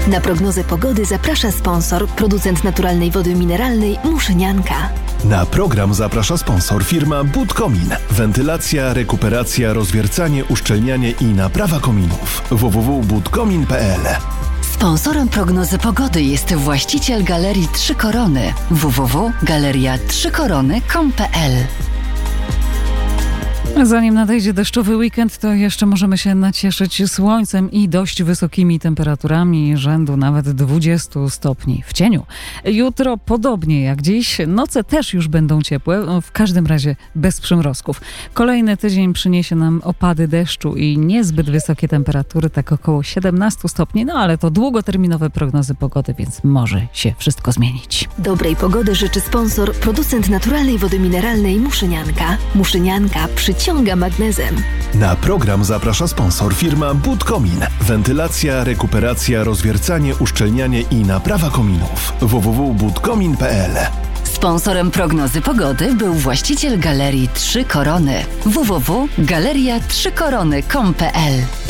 Na prognozę pogody zaprasza sponsor, producent naturalnej wody mineralnej Muszynianka. Na program zaprasza sponsor firma Budkomin. Wentylacja, rekuperacja, rozwiercanie, uszczelnianie i naprawa kominów. www.budkomin.pl. Sponsorem prognozy pogody jest właściciel Galerii Trzy Korony www.galeria3korony.com.pl. Zanim nadejdzie deszczowy weekend, to jeszcze możemy się nacieszyć słońcem i dość wysokimi temperaturami rzędu nawet 20 stopni w cieniu. Jutro podobnie jak dziś, noce też już będą ciepłe, w każdym razie bez przymrozków. Kolejny tydzień przyniesie nam opady deszczu i niezbyt wysokie temperatury, tak około 17 stopni, no ale to długoterminowe prognozy pogody, więc może się wszystko zmienić. Dobrej pogody życzy sponsor, producent naturalnej wody mineralnej Muszynianka. Muszynianka przyciąga magnezem. Na program zaprasza sponsor firma Budkomin. Wentylacja, rekuperacja, rozwiercanie, uszczelnianie i naprawa kominów. www.budkomin.pl. Sponsorem prognozy pogody był właściciel Galerii Trzy Korony www.galeria3korony.com.pl.